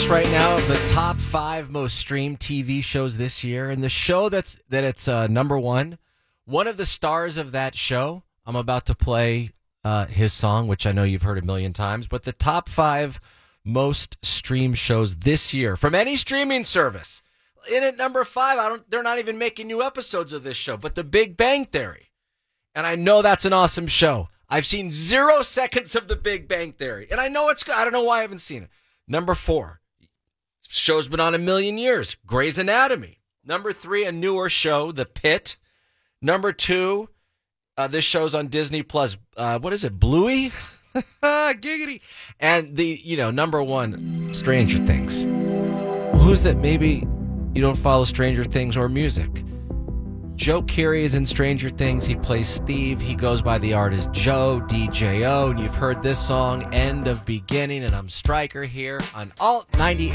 list right now of the top 5 most streamed TV shows this year, and the show it's number one of the stars of that show, I'm about to play his song, which I know you've heard a million times, but the top 5 most streamed shows this year from any streaming service. In at number 5, they're not even making new episodes of this show, but The Big Bang Theory. And I know that's an awesome show. I've seen 0 seconds of The Big Bang Theory, and I know it's good. I don't know why I haven't seen it. Number 4, show's been on a million years, Grey's Anatomy. Number 3, a newer show, The Pitt. Number 2, this show's on Disney Plus. What is it, Bluey? Giggity. And number 1, Stranger Things. Who's that? Maybe you don't follow Stranger Things or music. Joe Keery is in Stranger Things. He plays Steve. He goes by the artist Joe, DJO. And you've heard this song, End of Beginning. And I'm Stryker here on Alt 98.